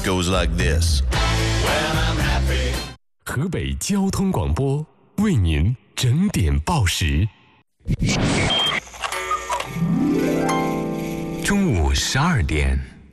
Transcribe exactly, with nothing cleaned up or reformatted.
goes like this. When I'm happy. 河北交通广播为您整点报时。中午十二点。